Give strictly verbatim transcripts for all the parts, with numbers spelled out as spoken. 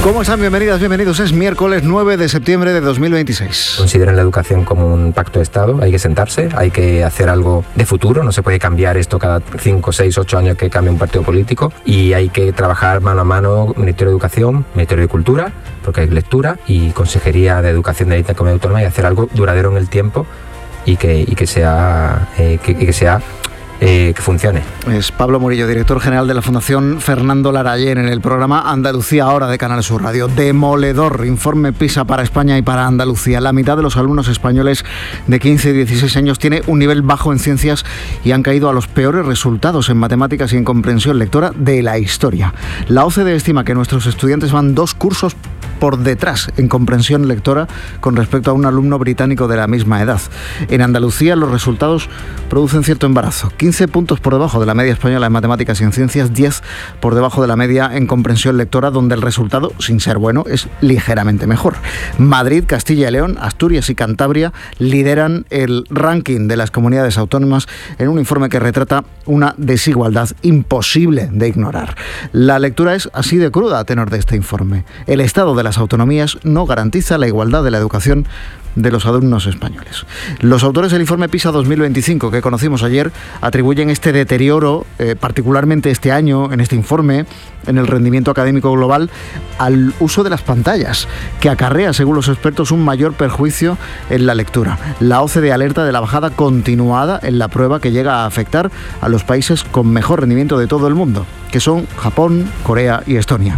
¿Cómo están? Bienvenidas, bienvenidos. Es miércoles nueve de septiembre de dos mil veintiséis. Consideren la educación como un pacto de Estado. Hay que sentarse, hay que hacer algo de futuro. No se puede cambiar esto cada cinco, seis, ocho años que cambie un partido político. Y hay que trabajar mano a mano Ministerio de Educación, Ministerio de Cultura, porque hay lectura, y Consejería de Educación de la Comunidad Autónoma, y hacer algo duradero en el tiempo y que, y que sea... Eh, que, y que sea Eh, que funcione. Es Pablo Murillo, director general de la Fundación Fernando Larayer, en el programa Andalucía Ahora de Canal Sur Radio. Demoledor informe PISA para España y para Andalucía. La mitad de los alumnos españoles de quince y dieciséis años tiene un nivel bajo en ciencias y han caído a los peores resultados en matemáticas y en comprensión lectora de la historia. La O C D E estima que nuestros estudiantes van dos cursos por detrás en comprensión lectora con respecto a un alumno británico de la misma edad. En Andalucía los resultados producen cierto embarazo. quince puntos por debajo de la media española en matemáticas y en ciencias, diez por debajo de la media en comprensión lectora, donde el resultado, sin ser bueno, es ligeramente mejor. Madrid, Castilla y León, Asturias y Cantabria lideran el ranking de las comunidades autónomas en un informe que retrata una desigualdad imposible de ignorar. La lectura es así de cruda a tenor de este informe. El estado de las autonomías no garantiza la igualdad de la educación de los alumnos españoles. Los autores del informe PISA dos mil veinticinco que conocimos ayer atribuyen este deterioro, eh, particularmente este año, en este informe, en el rendimiento académico global, al uso de las pantallas, que acarrea, según los expertos, un mayor perjuicio en la lectura. La O C D E alerta de la bajada continuada en la prueba que llega a afectar a los países con mejor rendimiento de todo el mundo, que son Japón, Corea y Estonia.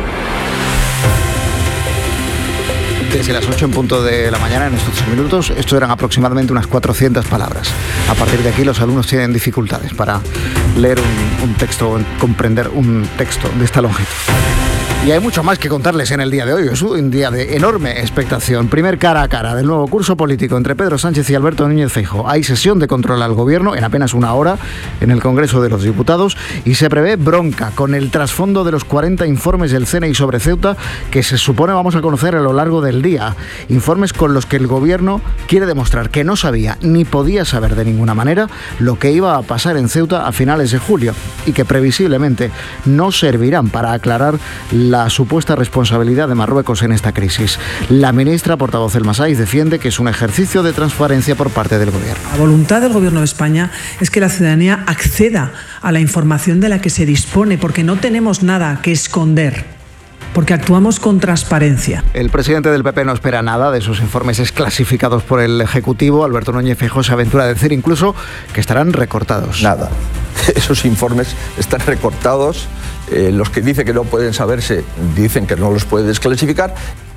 Desde las ocho en punto de la mañana, en estos minutos, esto eran aproximadamente unas cuatrocientas palabras. A partir de aquí los alumnos tienen dificultades para leer un, un texto o comprender un texto de esta longitud. Y hay mucho más que contarles en el día de hoy. Es un día de enorme expectación. Primer cara a cara del nuevo curso político entre Pedro Sánchez y Alberto Núñez Feijóo. Hay sesión de control al gobierno en apenas una hora en el Congreso de los Diputados y se prevé bronca con el trasfondo de los cuarenta informes del C N I sobre Ceuta que se supone vamos a conocer a lo largo del día. Informes con los que el gobierno quiere demostrar que no sabía ni podía saber de ninguna manera lo que iba a pasar en Ceuta a finales de julio y que previsiblemente no servirán para aclarar la la supuesta responsabilidad de Marruecos en esta crisis. La ministra portavoz El Masaiz defiende que es un ejercicio de transparencia por parte del gobierno. La voluntad del gobierno de España es que la ciudadanía acceda a la información de la que se dispone, porque no tenemos nada que esconder, porque actuamos con transparencia. El presidente del P P no espera nada de esos informes desclasificados por el Ejecutivo. Alberto Núñez Feijóo se aventura a decir incluso que estarán recortados. Nada. Esos informes están recortados. Eh, los que dicen que no pueden saberse dicen que no los puede desclasificar.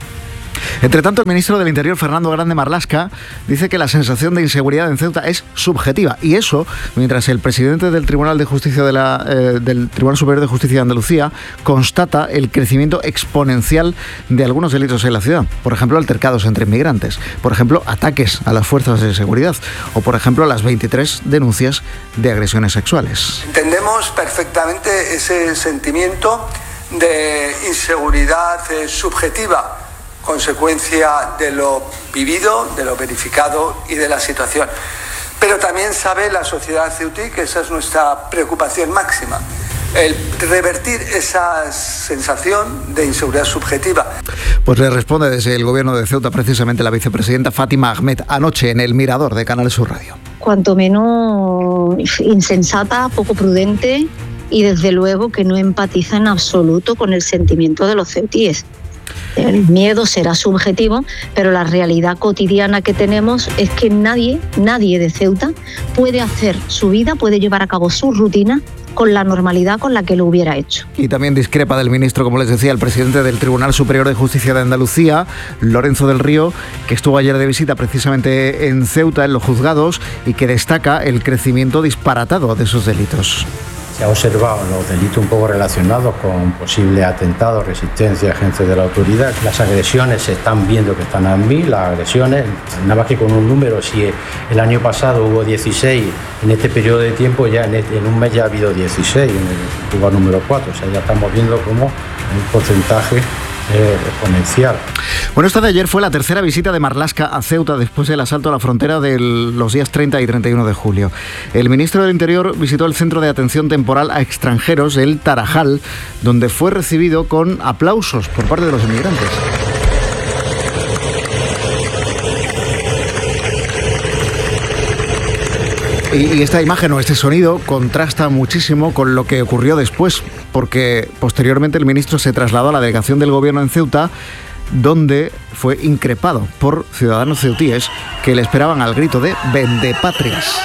Entre tanto, el ministro del Interior, Fernando Grande Marlaska, dice que la sensación de inseguridad en Ceuta es subjetiva. Y eso, mientras el presidente del Tribunal de Justicia de la, eh, del Tribunal Superior de Justicia de Andalucía constata el crecimiento exponencial de algunos delitos en la ciudad. Por ejemplo, altercados entre inmigrantes. Por ejemplo, ataques a las fuerzas de seguridad. O, por ejemplo, las veintitrés denuncias de agresiones sexuales. Entendemos perfectamente ese sentimiento de inseguridad eh, subjetiva, consecuencia de lo vivido, de lo verificado y de la situación. Pero también sabe la sociedad ceutí que esa es nuestra preocupación máxima, el revertir esa sensación de inseguridad subjetiva. Pues le responde desde el gobierno de Ceuta precisamente la vicepresidenta Fátima Ahmed anoche en el Mirador de Canal Sur Radio. Cuanto menos insensata, poco prudente y desde luego que no empatiza en absoluto con el sentimiento de los ceutíes. El miedo será subjetivo, pero la realidad cotidiana que tenemos es que nadie, nadie de Ceuta puede hacer su vida, puede llevar a cabo su rutina con la normalidad con la que lo hubiera hecho. Y también discrepa del ministro, como les decía, el presidente del Tribunal Superior de Justicia de Andalucía, Lorenzo del Río, que estuvo ayer de visita precisamente en Ceuta, en los juzgados, y que destaca el crecimiento disparatado de esos delitos. Se ha observado los delitos un poco relacionados con posibles atentados, resistencia, agencias de la autoridad. Las agresiones se están viendo que están a mil, las agresiones, nada más que con un número. Si el año pasado hubo dieciséis, en este periodo de tiempo ya en, este, en un mes ya ha habido dieciséis, en el lugar número cuatro. O sea, ya estamos viendo cómo un porcentaje es exponencial. Bueno, esta de ayer fue la tercera visita de Marlaska a Ceuta después del asalto a la frontera de los días treinta y treinta y uno de julio. El ministro del Interior visitó el Centro de Atención Temporal a Extranjeros, el Tarajal, donde fue recibido con aplausos por parte de los inmigrantes. Y esta imagen o este sonido contrasta muchísimo con lo que ocurrió después, porque posteriormente el ministro se trasladó a la delegación del gobierno en Ceuta, donde fue increpado por ciudadanos ceutíes que le esperaban al grito de «Vendepatrias».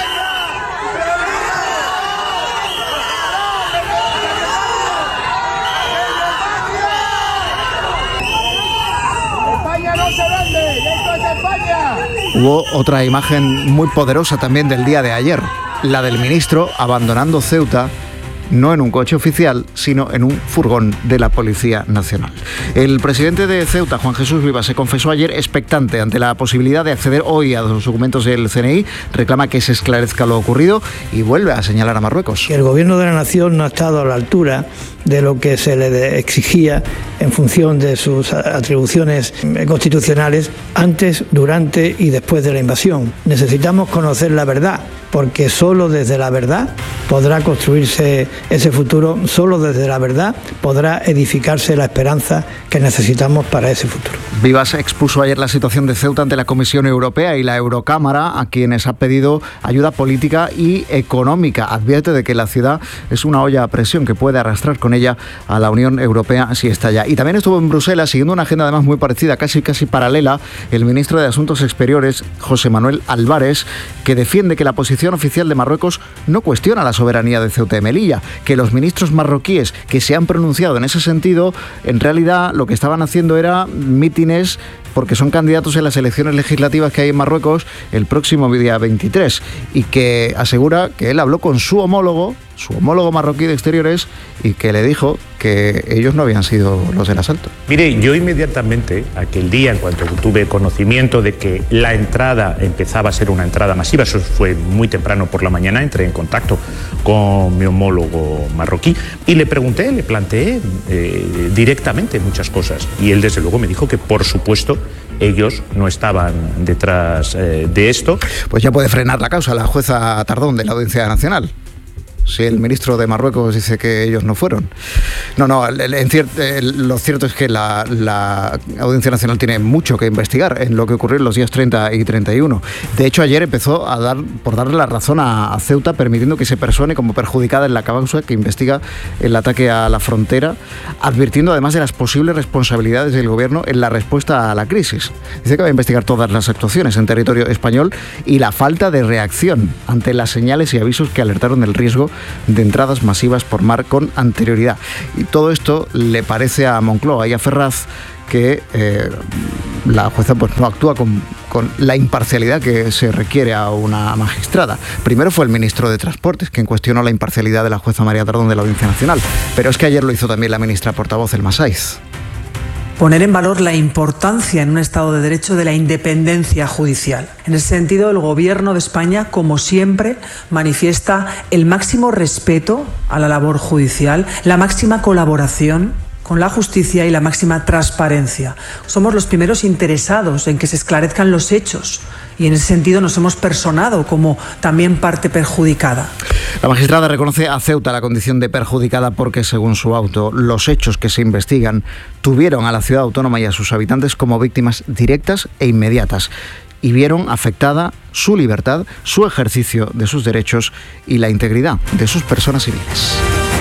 Hubo otra imagen muy poderosa también del día de ayer, la del ministro abandonando Ceuta, no en un coche oficial, sino en un furgón de la Policía Nacional. El presidente de Ceuta, Juan Jesús Vivas, se confesó ayer expectante ante la posibilidad de acceder hoy a los documentos del C N I, reclama que se esclarezca lo ocurrido y vuelve a señalar a Marruecos. Que el gobierno de la nación no ha estado a la altura de lo que se le exigía en función de sus atribuciones constitucionales antes, durante y después de la invasión. Necesitamos conocer la verdad, porque solo desde la verdad podrá construirse ese futuro, solo desde la verdad podrá edificarse la esperanza que necesitamos para ese futuro. Vivas expuso ayer la situación de Ceuta ante la Comisión Europea y la Eurocámara, a quienes ha pedido ayuda política y económica. Advierte de que la ciudad es una olla a presión que puede arrastrar con ella a la Unión Europea si estalla. Y también estuvo en Bruselas, siguiendo una agenda además muy parecida, casi casi paralela, el ministro de Asuntos Exteriores, José Manuel Álvarez, que defiende que la posición oficial de Marruecos no cuestiona la soberanía de Ceuta y Melilla, que los ministros marroquíes que se han pronunciado en ese sentido, en realidad lo que estaban haciendo era mítines porque son candidatos en las elecciones legislativas que hay en Marruecos el próximo día veintitrés, y que asegura que él habló con su homólogo, su homólogo marroquí de Exteriores, y que le dijo que ellos no habían sido los del asalto. Mire, yo inmediatamente, aquel día, en cuanto tuve conocimiento de que la entrada empezaba a ser una entrada masiva, eso fue muy temprano por la mañana, entré en contacto con mi homólogo marroquí y le pregunté, le planteé eh, directamente muchas cosas, y él desde luego me dijo que por supuesto ellos no estaban detrás eh, de esto. Pues ya puede frenar la causa la jueza Tardón de la Audiencia Nacional, si el ministro de Marruecos dice que ellos no fueron. No, no, en cier- lo cierto es que la, la Audiencia Nacional tiene mucho que investigar en lo que ocurrió en los días treinta y treinta y uno. De hecho, ayer empezó a dar por darle la razón a, a Ceuta, permitiendo que se persone como perjudicada en la causa que investiga el ataque a la frontera, advirtiendo además de las posibles responsabilidades del gobierno en la respuesta a la crisis. Dice que va a investigar todas las actuaciones en territorio español y la falta de reacción ante las señales y avisos que alertaron del riesgo de entradas masivas por mar con anterioridad. Y todo esto le parece a Moncloa y a Ferraz que eh, la jueza pues no actúa con, con la imparcialidad que se requiere a una magistrada. Primero fue el ministro de Transportes quien cuestionó la imparcialidad de la jueza María Tardón de la Audiencia Nacional, pero es que ayer lo hizo también la ministra portavoz, Elma Saiz. Poner en valor la importancia en un Estado de Derecho de la independencia judicial. En ese sentido, el Gobierno de España, como siempre, manifiesta el máximo respeto a la labor judicial, la máxima colaboración con la justicia y la máxima transparencia. Somos los primeros interesados en que se esclarezcan los hechos y en ese sentido nos hemos personado como también parte perjudicada. La magistrada reconoce a Ceuta la condición de perjudicada porque, según su auto, los hechos que se investigan tuvieron a la ciudad autónoma y a sus habitantes como víctimas directas e inmediatas y vieron afectada su libertad, su ejercicio de sus derechos y la integridad de sus personas civiles.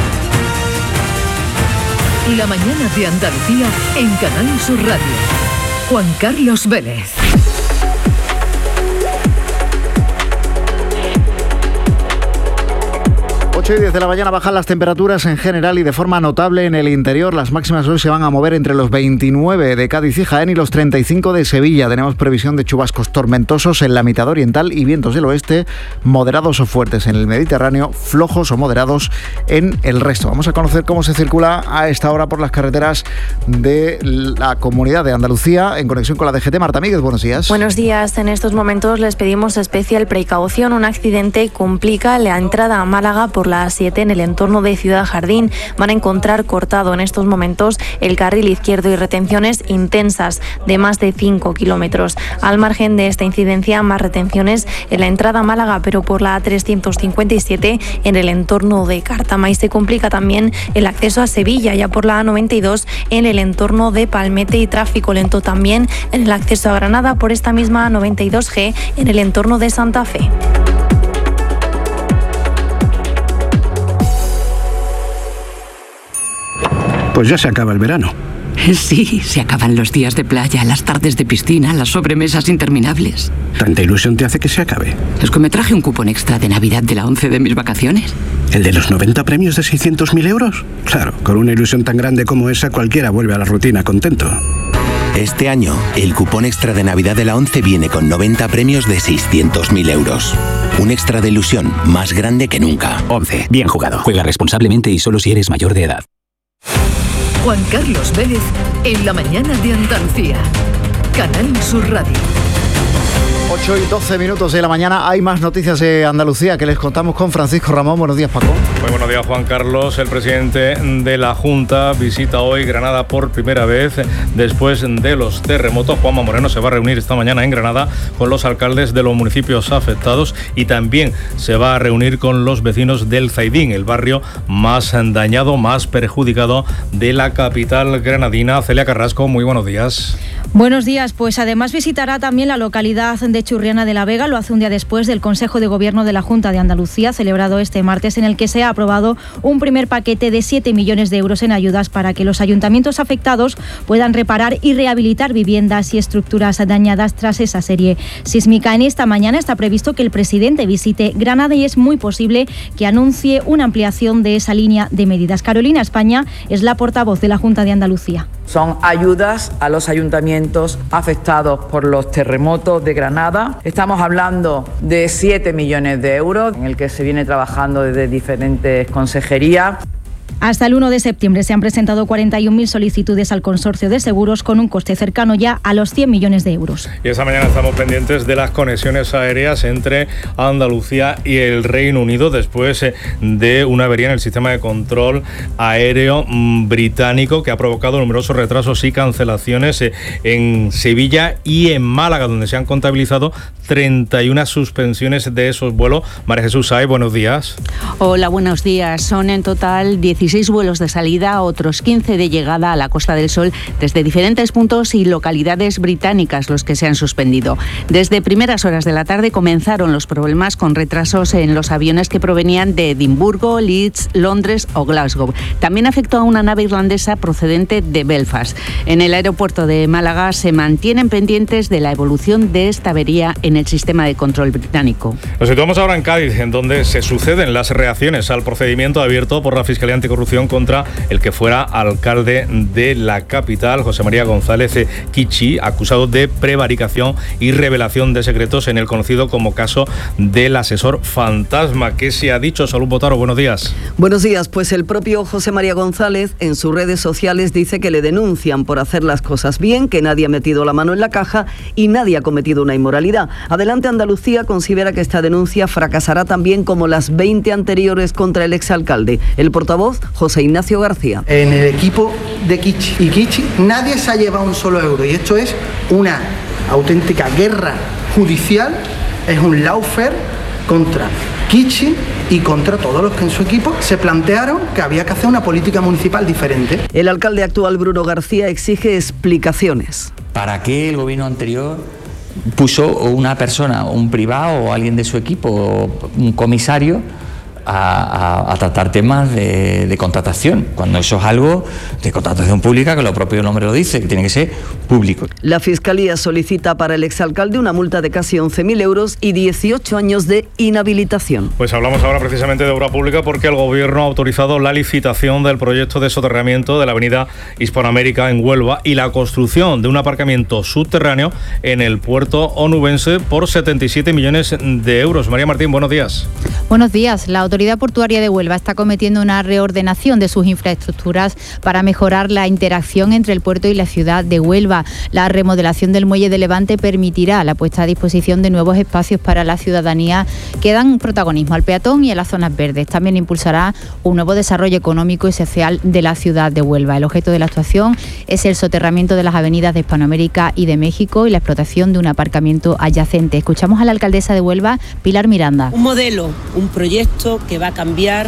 La mañana de Andalucía en Canal Sur Radio. Juan Carlos Vélez. ocho y diez de la mañana bajan las temperaturas en general y de forma notable en el interior. Las máximas hoy se van a mover entre los veintinueve de Cádiz y Jaén y los treinta y cinco de Sevilla. Tenemos previsión de chubascos tormentosos en la mitad oriental y vientos del oeste moderados o fuertes en el Mediterráneo, flojos o moderados en el resto. Vamos a conocer cómo se circula a esta hora por las carreteras de la Comunidad de Andalucía en conexión con la D G T. Marta Míguez, buenos días. Buenos días. En estos momentos les pedimos especial precaución. Un accidente complica la entrada a Málaga por la la A siete en el entorno de Ciudad Jardín. Van a encontrar cortado en estos momentos el carril izquierdo y retenciones intensas de más de cinco kilómetros. Al margen de esta incidencia, más retenciones en la entrada a Málaga, pero por la A trescientos cincuenta y siete en el entorno de Cártama, y se complica también el acceso a Sevilla, ya por la A noventa y dos en el entorno de Palmete, y tráfico lento también en el acceso a Granada por esta misma A noventa y dos G en el entorno de Santa Fe. Pues ya se acaba el verano. Sí, se acaban los días de playa, las tardes de piscina, las sobremesas interminables. ¿Tanta ilusión te hace que se acabe? Es que me traje un cupón extra de Navidad de la ONCE de mis vacaciones. ¿El de los noventa premios de seiscientos mil euros? Claro, con una ilusión tan grande como esa, cualquiera vuelve a la rutina contento. Este año, el cupón extra de Navidad de la ONCE viene con noventa premios de seiscientos mil euros. Un extra de ilusión más grande que nunca. ONCE. Bien jugado. Juega responsablemente y solo si eres mayor de edad. Juan Carlos Vélez en la mañana de Andalucía. Canal Sur Radio. ocho y doce minutos de la mañana. Hay más noticias de Andalucía que les contamos con Francisco Ramón. Buenos días, Paco. Muy buenos días, Juan Carlos. El presidente de la Junta visita hoy Granada por primera vez después de los terremotos. Juanma Moreno se va a reunir esta mañana en Granada con los alcaldes de los municipios afectados, y también se va a reunir con los vecinos del Zaidín, el barrio más dañado, más perjudicado de la capital granadina. Celia Carrasco, muy buenos días. Buenos días, pues además visitará también la localidad de Churriana de la Vega. Lo hace un día después del Consejo de Gobierno de la Junta de Andalucía, celebrado este martes, en el que se ha aprobado un primer paquete de siete millones de euros en ayudas para que los ayuntamientos afectados puedan reparar y rehabilitar viviendas y estructuras dañadas tras esa serie sísmica. En esta mañana está previsto que el presidente visite Granada y es muy posible que anuncie una ampliación de esa línea de medidas. Carolina España es la portavoz de la Junta de Andalucía. Son ayudas a los ayuntamientos afectados por los terremotos de Granada. Estamos hablando de siete millones de euros, en el que se viene trabajando desde diferentes consejerías. Hasta el uno de septiembre se han presentado cuarenta y un mil solicitudes al consorcio de seguros, con un coste cercano ya a los cien millones de euros. Y esta mañana estamos pendientes de las conexiones aéreas entre Andalucía y el Reino Unido después de una avería en el sistema de control aéreo británico que ha provocado numerosos retrasos y cancelaciones en Sevilla y en Málaga, donde se han contabilizado treinta y una suspensiones de esos vuelos. María Jesús Sáez, buenos días. Hola, buenos días. Son en total dieciséis vuelos de salida, otros quince de llegada a la Costa del Sol desde diferentes puntos y localidades británicas los que se han suspendido. Desde primeras horas de la tarde comenzaron los problemas con retrasos en los aviones que provenían de Edimburgo, Leeds, Londres o Glasgow. También afectó a una nave irlandesa procedente de Belfast. En el aeropuerto de Málaga se mantienen pendientes de la evolución de esta avería en el sistema de control británico. Nos situamos ahora en Cádiz, en donde se suceden las reacciones al procedimiento abierto por la Fiscalía Anticorrupción contra el que fuera alcalde de la capital, José María González Kichi, acusado de prevaricación y revelación de secretos en el conocido como caso del asesor fantasma. ¿Qué se ha dicho? Salud Botaro, buenos días. Buenos días, pues el propio José María González en sus redes sociales dice que le denuncian por hacer las cosas bien, que nadie ha metido la mano en la caja y nadie ha cometido una inmoralidad. Adelante Andalucía considera que esta denuncia fracasará también como las veinte anteriores contra el exalcalde. El portavoz, José Ignacio García. En el equipo de Kichi y Kichi nadie se ha llevado un solo euro, y esto es una auténtica guerra judicial, es un lawfare contra Kichi y contra todos los que en su equipo se plantearon que había que hacer una política municipal diferente. El alcalde actual, Bruno García, exige explicaciones. ¿Para qué el gobierno anterior puso una persona, un privado o alguien de su equipo, un comisario, A, a, a tratar temas de, de contratación, cuando eso es algo de contratación pública, que lo propio nombre lo dice, que tiene que ser público? La Fiscalía solicita para el exalcalde una multa de casi once mil euros y dieciocho años de inhabilitación. Pues hablamos ahora precisamente de obra pública, porque el Gobierno ha autorizado la licitación del proyecto de soterramiento de la avenida Hispanoamérica en Huelva y la construcción de un aparcamiento subterráneo en el puerto onubense por setenta y siete millones de euros. María Martín, buenos días. Buenos días. La autoridad Autoridad Portuaria de Huelva está cometiendo una reordenación de sus infraestructuras para mejorar la interacción entre el puerto y la ciudad de Huelva. La remodelación del muelle de Levante permitirá la puesta a disposición de nuevos espacios para la ciudadanía que dan protagonismo al peatón y a las zonas verdes. También impulsará un nuevo desarrollo económico y social de la ciudad de Huelva. El objeto de la actuación es el soterramiento de las avenidas de Hispanoamérica y de México y la explotación de un aparcamiento adyacente. Escuchamos a la alcaldesa de Huelva, Pilar Miranda. Un modelo, un proyecto que va a cambiar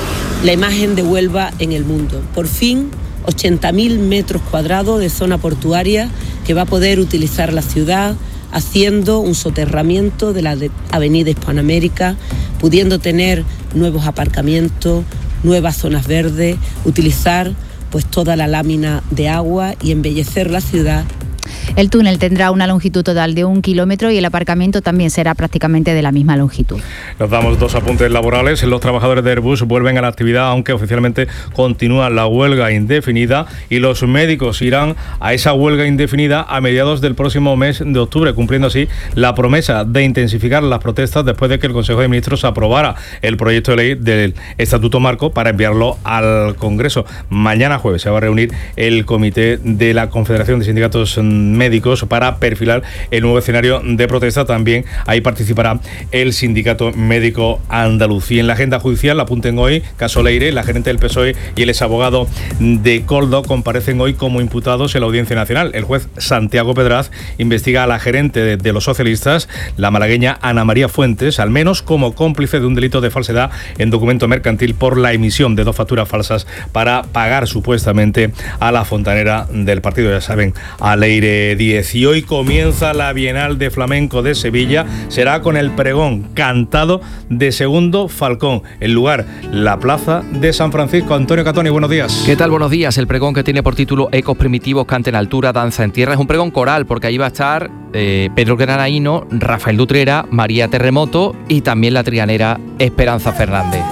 la imagen de Huelva en el mundo. Por fin, ochenta mil metros cuadrados de zona portuaria que va a poder utilizar la ciudad, haciendo un soterramiento de la avenida Hispanoamérica, pudiendo tener nuevos aparcamientos, nuevas zonas verdes, utilizar pues toda la lámina de agua y embellecer la ciudad. El túnel tendrá una longitud total de un kilómetro y el aparcamiento también será prácticamente de la misma longitud. Nos damos dos apuntes laborales. Los trabajadores de Airbus vuelven a la actividad, aunque oficialmente continúa la huelga indefinida, y los médicos irán a esa huelga indefinida a mediados del próximo mes de octubre, cumpliendo así la promesa de intensificar las protestas después de que el Consejo de Ministros aprobara el proyecto de ley del Estatuto Marco para enviarlo al Congreso. Mañana jueves se va a reunir el comité de la Confederación de Sindicatos Médicos para perfilar el nuevo escenario de protesta. También ahí participará el Sindicato Médico Andaluz. Y en la agenda judicial, la apunten hoy, caso Leire, la gerente del P S O E y el exabogado de Coldo comparecen hoy como imputados en la Audiencia Nacional. El juez Santiago Pedraz investiga a la gerente de, de los socialistas, la malagueña Ana María Fuentes, al menos como cómplice de un delito de falsedad en documento mercantil por la emisión de dos facturas falsas para pagar supuestamente a la fontanera del partido, ya saben, a Leire diez. Y hoy comienza la Bienal de Flamenco de Sevilla. Será con el pregón cantado de Segundo Falcón. El lugar, la Plaza de San Francisco. Antonio Catoni, buenos días. ¿Qué tal? Buenos días. El pregón, que tiene por título Ecos primitivos, canta en altura, danza en tierra, es un pregón coral, porque ahí va a estar eh, Pedro Granaíno, Rafael Dutrera, María Terremoto y también la trianera Esperanza Fernández.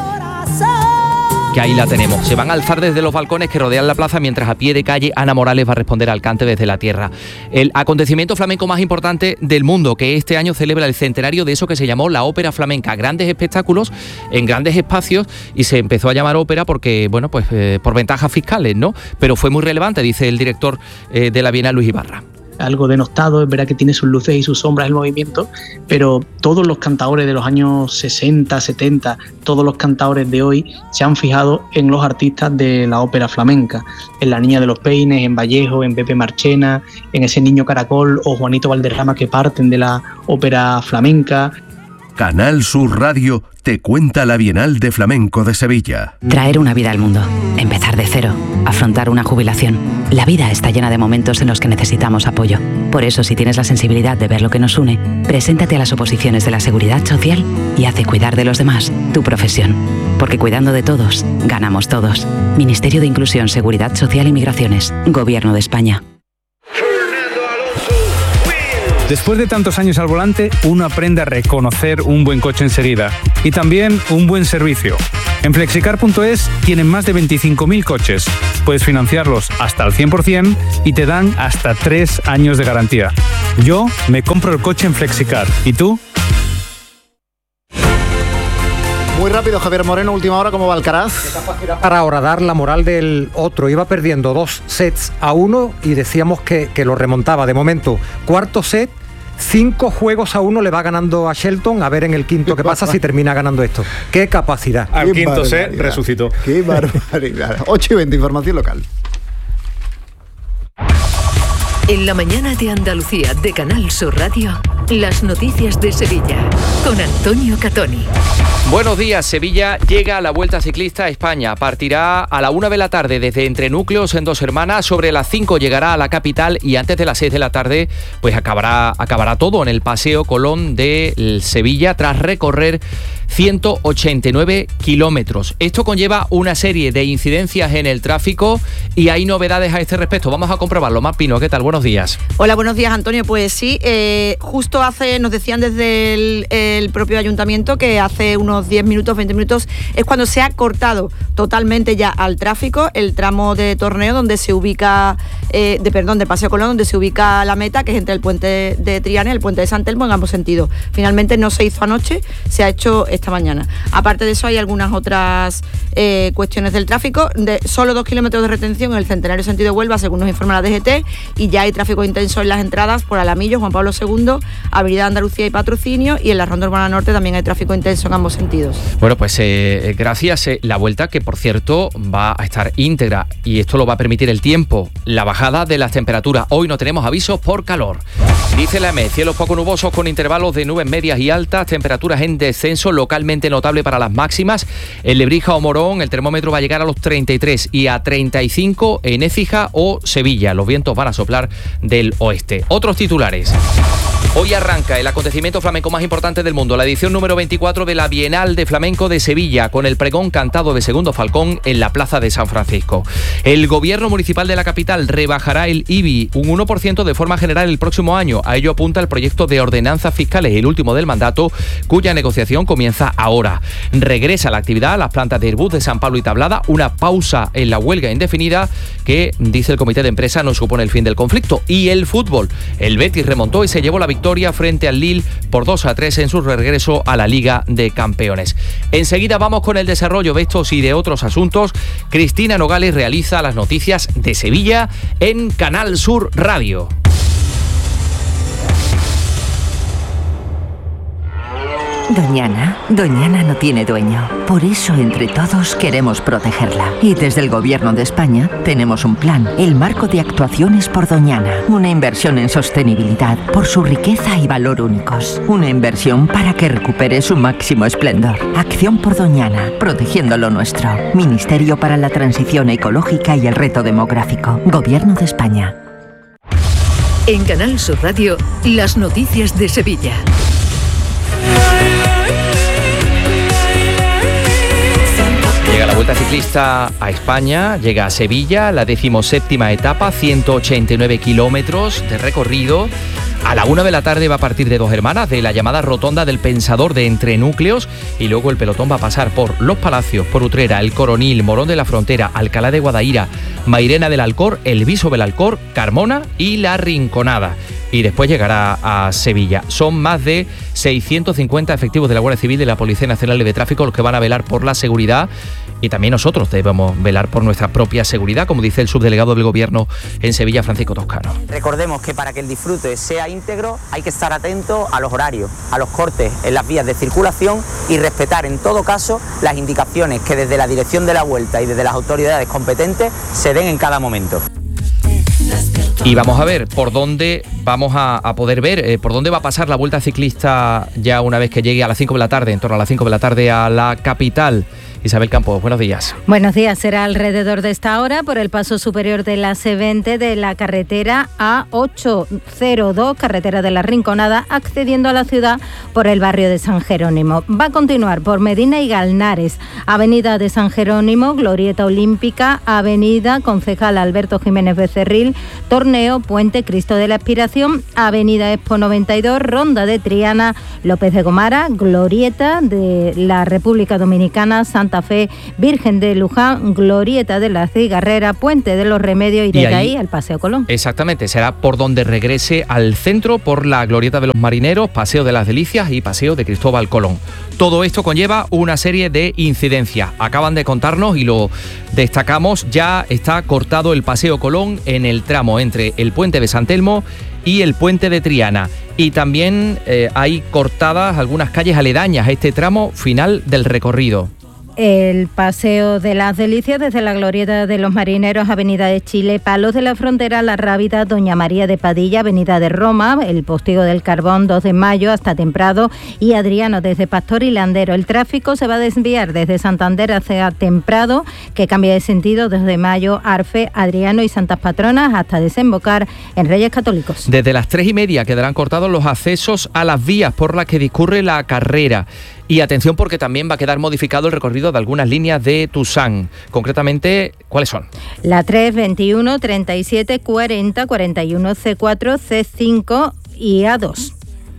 Que ahí la tenemos. Se van a alzar desde los balcones que rodean la plaza, mientras a pie de calle Ana Morales va a responder al cante desde la tierra. El acontecimiento flamenco más importante del mundo, que este año celebra el centenario de eso que se llamó la ópera flamenca. Grandes espectáculos en grandes espacios, y se empezó a llamar ópera porque, bueno, pues eh, por ventajas fiscales, ¿no? Pero fue muy relevante, dice el director eh, de la Bienal, Luis Ibarra. Algo denostado, es verdad que tiene sus luces y sus sombras el movimiento, pero todos los cantaores de los años sesenta, setenta, todos los cantaores de hoy se han fijado en los artistas de la ópera flamenca, en La Niña de los Peines, en Vallejo, en Pepe Marchena, en ese Niño Caracol o Juanito Valderrama, que parten de la ópera flamenca. Canal Sur Radio te cuenta la Bienal de Flamenco de Sevilla. Traer una vida al mundo, empezar de cero, afrontar una jubilación. La vida está llena de momentos en los que necesitamos apoyo. Por eso, si tienes la sensibilidad de ver lo que nos une, preséntate a las oposiciones de la Seguridad Social y haz de cuidar de los demás tu profesión. Porque cuidando de todos, ganamos todos. Ministerio de Inclusión, Seguridad Social y Migraciones. Gobierno de España. Después de tantos años al volante, uno aprende a reconocer un buen coche enseguida y también un buen servicio. En flexicar punto es tienen más de veinticinco mil coches. Puedes financiarlos hasta al cien por ciento y te dan hasta tres años de garantía. Yo me compro el coche en Flexicar. ¿Y tú? Muy rápido, Javier Moreno, última hora, ¿cómo va Alcaraz? Para horadar la moral del otro, iba perdiendo dos sets a uno y decíamos que, que lo remontaba. De momento, cuarto set, cinco juegos a uno le va ganando a Shelton. A ver en el quinto qué pasa si termina ganando esto. ¡Qué capacidad! Al quinto set resucitó. ¡Qué barbaridad! ocho y veinte, información local. En la mañana de Andalucía de Canal Sur Radio, las noticias de Sevilla con Antonio Catoni. Buenos días. Sevilla llega a la Vuelta Ciclista a España. Partirá a la una de la tarde desde Entrenúcleos en Dos Hermanas. Sobre las cinco llegará a la capital y antes de las seis de la tarde pues acabará, acabará todo en el Paseo Colón de Sevilla tras recorrer ciento ochenta y nueve kilómetros. Esto conlleva una serie de incidencias en el tráfico y hay novedades a este respecto. Vamos a comprobarlo. Mar Pino, ¿qué tal? Buenos días. Hola, buenos días, Antonio. Pues sí, eh, justo Esto hace, nos decían desde el, el propio ayuntamiento que hace unos diez minutos, veinte minutos, es cuando se ha cortado totalmente ya al tráfico el tramo de Torneo donde se ubica, eh, de perdón, de Paseo Colón, donde se ubica la meta, que es entre el puente de Triana y el puente de San Telmo en ambos sentidos. Finalmente no se hizo anoche, se ha hecho esta mañana. Aparte de eso hay algunas otras eh, cuestiones del tráfico, de solo dos kilómetros de retención en el Centenario sentido de Huelva, según nos informa la D G T, y ya hay tráfico intenso en las entradas por Alamillo, Juan Pablo segundo, Avenida Andalucía y Patrocinio, y en la Ronda Urbana Norte también hay tráfico intenso en ambos sentidos. Bueno, pues eh, gracias. Eh, la vuelta, que por cierto va a estar íntegra, y esto lo va a permitir el tiempo, la bajada de las temperaturas. Hoy no tenemos avisos por calor. Dice la E M E, cielos poco nubosos con intervalos de nubes medias y altas, temperaturas en descenso localmente notable para las máximas. En Lebrija o Morón el termómetro va a llegar a los treinta y tres y a treinta y cinco en Écija o Sevilla. Los vientos van a soplar del oeste. Otros titulares. Hoy arranca el acontecimiento flamenco más importante del mundo, la edición número veinticuatro de la Bienal de Flamenco de Sevilla, con el pregón cantado de Segundo Falcón en la Plaza de San Francisco. El gobierno municipal de la capital rebajará el I B I un uno por ciento de forma general el próximo año. A ello apunta el proyecto de ordenanzas fiscales, el último del mandato, cuya negociación comienza ahora. Regresa la actividad a las plantas de Airbus de San Pablo y Tablada, una pausa en la huelga indefinida que, dice el comité de empresa, no supone el fin del conflicto. Y el fútbol. El Betis remontó y se llevó la victoria frente al Lille por dos a tres en su regreso a la Liga de Campeones. Enseguida vamos con el desarrollo de estos y de otros asuntos. Cristina Nogales realiza las noticias de Sevilla en Canal Sur Radio. Doñana, Doñana no tiene dueño. Por eso, entre todos, queremos protegerla. Y desde el Gobierno de España tenemos un plan, el Marco de Actuaciones por Doñana. Una inversión en sostenibilidad por su riqueza y valor únicos. Una inversión para que recupere su máximo esplendor. Acción por Doñana, protegiendo lo nuestro. Ministerio para la Transición Ecológica y el Reto Demográfico. Gobierno de España. En Canal Sur Radio, las noticias de Sevilla. Llega la Vuelta Ciclista a España, llega a Sevilla, la decimoséptima etapa, ciento ochenta y nueve kilómetros de recorrido. A la una de la tarde va a partir de Dos Hermanas, de la llamada Rotonda del Pensador de Entre Núcleos, y luego el pelotón va a pasar por Los Palacios, por Utrera, El Coronil, Morón de la Frontera, Alcalá de Guadaira, Mairena del Alcor, El Viso del Alcor, Carmona y La Rinconada. Y después llegará a Sevilla. Son más de seiscientos cincuenta efectivos de la Guardia Civil y de la Policía Nacional de Tráfico los que van a velar por la seguridad, y también nosotros debemos velar por nuestra propia seguridad, como dice el subdelegado del Gobierno en Sevilla, Francisco Toscano. Recordemos que para que el disfrute sea íntegro hay que estar atento a los horarios, a los cortes en las vías de circulación y respetar en todo caso las indicaciones que desde la Dirección de la Vuelta y desde las autoridades competentes se den en cada momento. Y vamos a ver por dónde vamos a, a poder ver, eh, por dónde va a pasar la Vuelta Ciclista ya una vez que llegue a las cinco de la tarde, en torno a las cinco de la tarde a la capital. Isabel Campos, buenos días. Buenos días, será alrededor de esta hora por el paso superior de la C veinte de la carretera A ochocientos dos, carretera de la Rinconada, accediendo a la ciudad por el barrio de San Jerónimo. Va a continuar por Medina y Galnares, Avenida de San Jerónimo, Glorieta Olímpica, Avenida Concejal Alberto Jiménez Becerril, Torneo, Puente Cristo de la Expiración, Avenida Expo noventa y dos, Ronda de Triana, López de Gomara, Glorieta de la República Dominicana, Santa Santa Fe, Virgen de Luján, Glorieta de la Cigarrera, Puente de los Remedios y, y desde ahí, ahí al Paseo Colón. Exactamente, será por donde regrese al centro, por la Glorieta de los Marineros, Paseo de las Delicias y Paseo de Cristóbal Colón. Todo esto conlleva una serie de incidencias. Acaban de contarnos y lo destacamos, ya está cortado el Paseo Colón en el tramo entre el Puente de San Telmo y el Puente de Triana. Y también eh, hay cortadas algunas calles aledañas a este tramo final del recorrido. El Paseo de las Delicias desde la Glorieta de los Marineros, Avenida de Chile, Palos de la Frontera, La Rábida, Doña María de Padilla, Avenida de Roma, el Postigo del Carbón, dos de mayo hasta Temprado y Adriano desde Pastor y Landero. El tráfico se va a desviar desde Santander hacia Temprado, que cambia de sentido desde mayo, Arfe, Adriano y Santas Patronas hasta desembocar en Reyes Católicos. Desde las tres y media quedarán cortados los accesos a las vías por las que discurre la carrera. Y atención porque también va a quedar modificado el recorrido de algunas líneas de Tusán. Concretamente, ¿cuáles son? La tres, veintiuno, treinta y siete, cuarenta, cuarenta y uno, C cuatro, C cinco y A dos.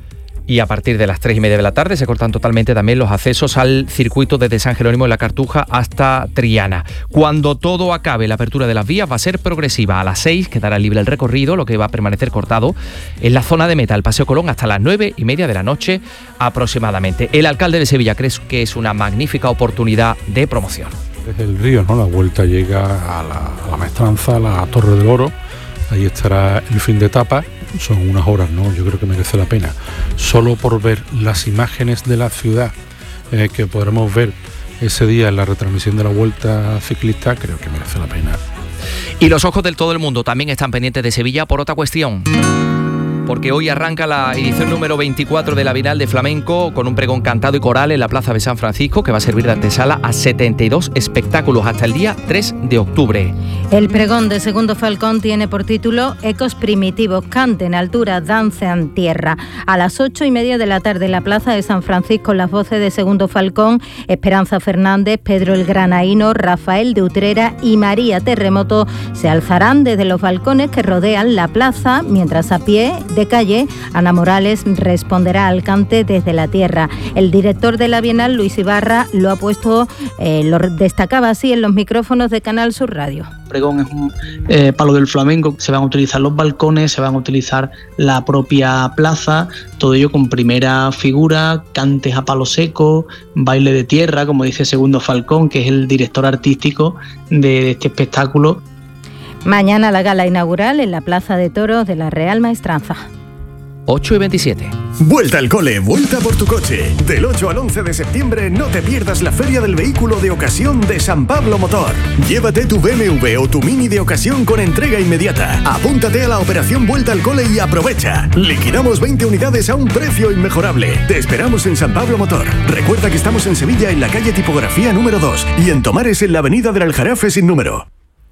Y a partir de las tres y media de la tarde se cortan totalmente también los accesos al circuito desde San Jerónimo de la Cartuja hasta Triana. Cuando todo acabe, la apertura de las vías va a ser progresiva. A las seis quedará libre el recorrido, lo que va a permanecer cortado en la zona de meta, el Paseo Colón, hasta las nueve y media de la noche aproximadamente. El alcalde de Sevilla cree que es una magnífica oportunidad de promoción. Desde el río, ¿no? La vuelta llega a la, a la Maestranza, a la Torre del Oro, ahí estará el fin de etapa. Son unas horas, ¿no? Yo creo que merece la pena. Solo por ver las imágenes de la ciudad eh, que podremos ver ese día en la retransmisión de la Vuelta Ciclista, creo que merece la pena. Y los ojos de todo el mundo también están pendientes de Sevilla por otra cuestión. Porque hoy arranca la edición número veinticuatro de la Bienal de Flamenco con un pregón cantado y coral en la Plaza de San Francisco que va a servir de antesala a setenta y dos espectáculos hasta el día tres de octubre. El pregón de Segundo Falcón tiene por título Ecos primitivos, canten altura, dancen tierra. A las ocho y media de la tarde en la Plaza de San Francisco, las voces de Segundo Falcón, Esperanza Fernández, Pedro el Granaíno, Rafael de Utrera y María Terremoto se alzarán desde los balcones que rodean la plaza, mientras a pie de calle, Ana Morales responderá al cante desde la tierra. El director de la Bienal, Luis Ibarra, lo ha puesto, eh, lo destacaba así en los micrófonos de Canal Sur Radio. El pregón es un eh, palo del flamenco, se van a utilizar los balcones, se van a utilizar la propia plaza, todo ello con primera figura, cantes a palo seco, baile de tierra, como dice Segundo Falcón, que es el director artístico de este espectáculo. Mañana la gala inaugural en la Plaza de Toros de la Real Maestranza. ocho y veintisiete. Vuelta al cole, vuelta por tu coche. Del ocho al once de septiembre no te pierdas la Feria del Vehículo de Ocasión de San Pablo Motor. Llévate tu B M W o tu Mini de ocasión con entrega inmediata. Apúntate a la operación Vuelta al Cole y aprovecha. Liquidamos veinte unidades a un precio inmejorable. Te esperamos en San Pablo Motor. Recuerda que estamos en Sevilla en la calle Tipografía número dos y en Tomares en la avenida del Aljarafe sin número.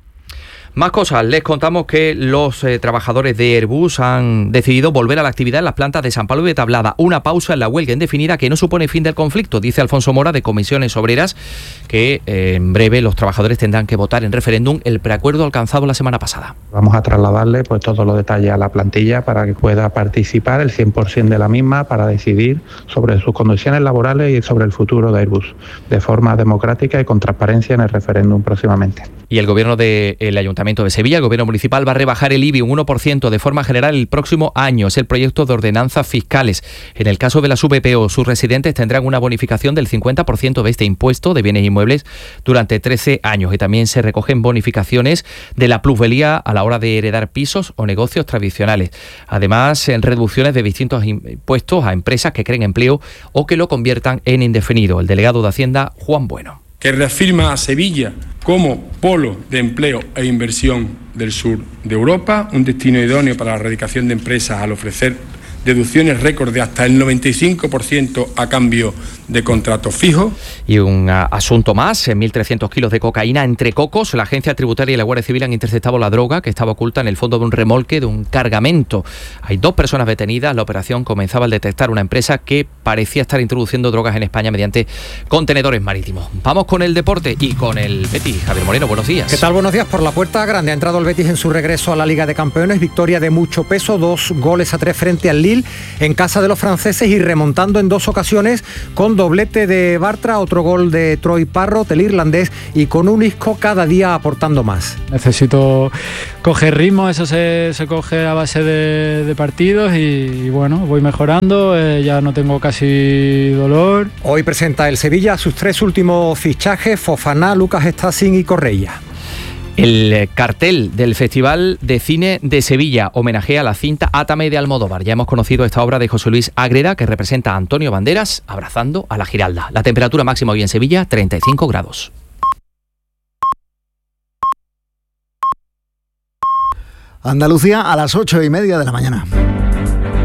Más cosas, les contamos que los eh, trabajadores de Airbus han decidido volver a la actividad en las plantas de San Pablo y de Tablada. Una pausa en la huelga indefinida que no supone fin del conflicto, dice Alfonso Mora de Comisiones Obreras, que eh, en breve los trabajadores tendrán que votar en referéndum el preacuerdo alcanzado la semana pasada. Vamos a trasladarle pues todos los detalles a la plantilla para que pueda participar el cien por ciento de la misma para decidir sobre sus condiciones laborales y sobre el futuro de Airbus, de forma democrática y con transparencia en el referéndum próximamente. Y el gobierno del Ayuntamiento de Sevilla, el gobierno municipal, va a rebajar el I B I un uno por ciento de forma general el próximo año. Es el proyecto de ordenanzas fiscales. En el caso de las V P O, sus residentes tendrán una bonificación del cincuenta por ciento de este impuesto de bienes inmuebles durante trece años. Y también se recogen bonificaciones de la plusvalía a la hora de heredar pisos o negocios tradicionales. Además, en reducciones de distintos impuestos a empresas que creen empleo o que lo conviertan en indefinido. El delegado de Hacienda, Juan Bueno. Que reafirma a Sevilla como polo de empleo e inversión del sur de Europa, un destino idóneo para la erradicación de empresas al ofrecer deducciones récord de hasta el noventa y cinco por ciento a cambio de contratos fijos. Y un uh, asunto más, mil trescientos kilos de cocaína entre cocos. La Agencia Tributaria y la Guardia Civil han interceptado la droga que estaba oculta en el fondo de un remolque de un cargamento. Hay dos personas detenidas. La operación comenzaba al detectar una empresa que parecía estar introduciendo drogas en España mediante contenedores marítimos. Vamos con el deporte y con el Betis. Javier Moreno, buenos días. ¿Qué tal? Buenos días. Por la puerta grande ha entrado el Betis en su regreso a la Liga de Campeones. Victoria de mucho peso, dos goles a tres frente al Lille en casa de los franceses y remontando en dos ocasiones con doblete de Bartra, otro gol de Troy Parrott, el irlandés, y con un Isco cada día aportando más. Necesito coger ritmo, eso se, se coge a base de, de partidos y, y bueno, voy mejorando, eh, ya no tengo casi dolor. Hoy presenta el Sevilla sus tres últimos fichajes, Fofana, Lucas Stasin y Correia. El cartel del Festival de Cine de Sevilla homenajea a la cinta Átame de Almodóvar. Ya hemos conocido esta obra de José Luis Ágreda, que representa a Antonio Banderas abrazando a la Giralda. La temperatura máxima hoy en Sevilla, treinta y cinco grados. Andalucía a las ocho y media de la mañana.